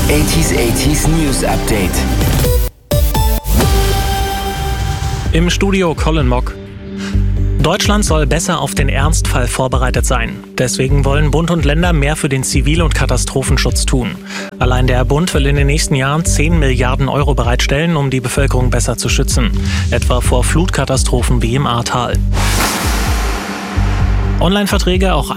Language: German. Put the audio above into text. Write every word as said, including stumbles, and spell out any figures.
achtziger achtziger News Update. Im Studio Colin Mock. Deutschland soll besser auf den Ernstfall vorbereitet sein. Deswegen wollen Bund und Länder mehr für den Zivil- und Katastrophenschutz tun. Allein der Bund will in den nächsten Jahren zehn Milliarden Euro bereitstellen, um die Bevölkerung besser zu schützen. Etwa vor Flutkatastrophen wie im Ahrtal. Online-Verträge auch